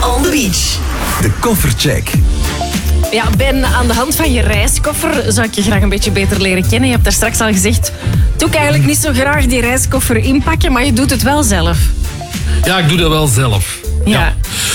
On the beach. De koffercheck. Ja, Ben, aan de hand van je reiskoffer zou ik je graag een beetje beter leren kennen. Je hebt daar straks al gezegd, doe ik eigenlijk niet zo graag die reiskoffer inpakken, maar je doet het wel zelf. Ja, ik doe dat wel zelf. Ja.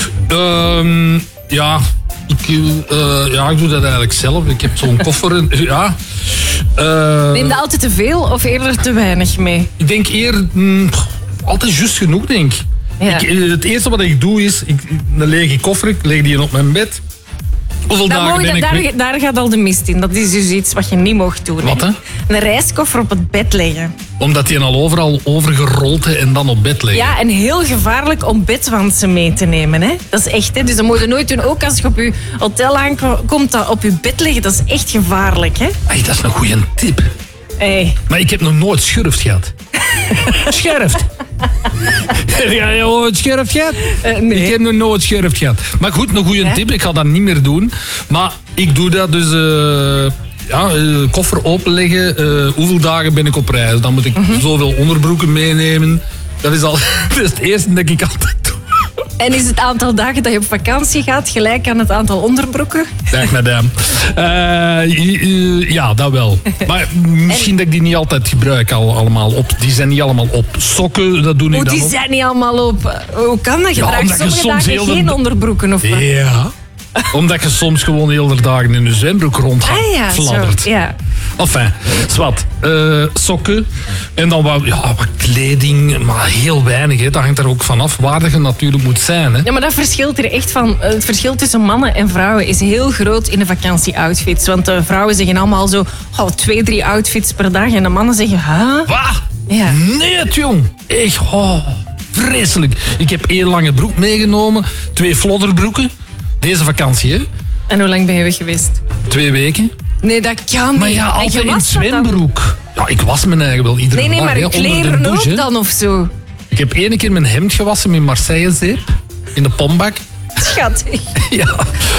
Ik doe dat eigenlijk zelf. Ik heb zo'n koffer. Ja. Neem je altijd te veel of eerder te weinig mee? Ik denk eerder altijd juist genoeg, denk ik. Ja. Het eerste wat ik doe is, een lege koffer, ik leg die op mijn bed. Hoeveel dagen ben ik weg? Daar gaat al de mist in. Dat is dus iets wat je niet mocht doen. Wat, hè? Een reiskoffer op het bed leggen. Omdat die al overal overgerold is en dan op bed liggen. Ja, en heel gevaarlijk om bedwansen mee te nemen. Hè? Dat is echt, hè? Dus dat moet je nooit doen. Ook als je op je hotel aankomt, dat op je bed liggen, dat is echt gevaarlijk. Hè? Hey, dat is een goede tip. Hey. Maar ik heb nog nooit schurft gehad. Schurft? Heb jij ooit schurft gehad? Nee. Ik heb nog nooit schurft gehad. Maar goed, een goede tip. Ik ga dat niet meer doen. Maar ik doe dat dus... koffer openleggen. Hoeveel dagen ben ik op reis? Dan moet ik zoveel onderbroeken meenemen. Dat is al dat is het eerste dat ik altijd doe. En is het aantal dagen dat je op vakantie gaat gelijk aan het aantal onderbroeken? Dag madame. Ja, dat wel. Maar misschien dat ik die niet altijd gebruik allemaal op. Die zijn niet allemaal op. Sokken, dat doe ik dan die op. zijn niet allemaal op. Hoe kan dat? Je draagt omdat je sommige soms dagen heel geen de- onderbroeken of wat? Ja. Omdat je soms gewoon heel de dagen in je zwembroek fladdert. Zo, ja. Enfin, zwart. Sokken. En dan wat kleding, maar heel weinig. Hè. Dat hangt er ook vanaf waar dat je natuurlijk moet zijn. Hè. Ja, maar dat verschilt er echt van. Het verschil tussen mannen en vrouwen is heel groot in de vakantieoutfits. Want de vrouwen zeggen allemaal zo 2-3 outfits per dag. En de mannen zeggen, Wat? Ja. Nee, jong. Echt, vreselijk. Ik heb 1 lange broek meegenomen, 2 flodderbroeken. Deze vakantie, hè. En hoe lang ben je weg geweest? 2 weken. Nee, dat kan niet. Maar ja, En altijd je in wast dat dan? zwembroek. Ja, ik was mijn eigen wel iedere dag. Nee, maar hè, onder de kleren douche, hè. ook dan of zo. Ik heb 1 keer mijn hemd gewassen met Marseille-zeep. In de pombak. Schattig. Ja.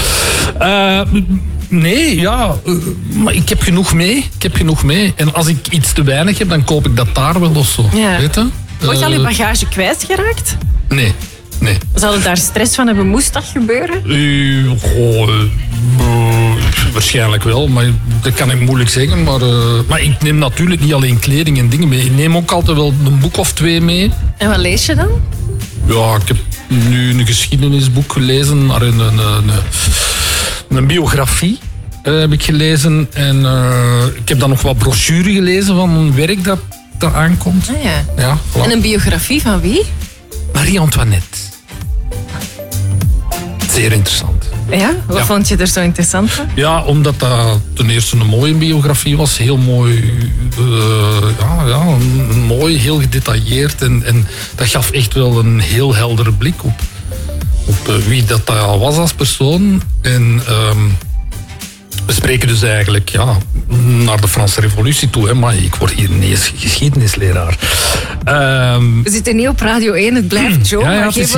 Maar ik heb genoeg mee. En als ik iets te weinig heb, dan koop ik dat daar wel of zo. Ja. Weet je? Word je al je bagage kwijtgeraakt? Nee. Zal er daar stress van hebben? Moest dat gebeuren? Waarschijnlijk wel, maar dat kan ik moeilijk zeggen. Maar ik neem natuurlijk niet alleen kleding en dingen mee. Ik neem ook altijd wel een boek of 2 mee. En wat lees je dan? Ja, ik heb nu een geschiedenisboek gelezen, maar een biografie heb ik gelezen. En ik heb dan nog wat brochure gelezen van een werk dat aankomt. Ah, ja. Ja, voilà. En een biografie van wie? Marie-Antoinette. Zeer interessant. Ja? Wat Ja. vond je er zo interessant van? Ja, omdat dat ten eerste een mooie biografie was. Heel mooi. Mooi, heel gedetailleerd. En dat gaf echt wel een heel heldere blik op wie dat was als persoon. En we spreken dus eigenlijk naar de Franse Revolutie toe. Hè, maar ik word hier ineens geschiedenisleraar. We zitten niet op Radio 1, het blijft Joe. Ja, maar het is geef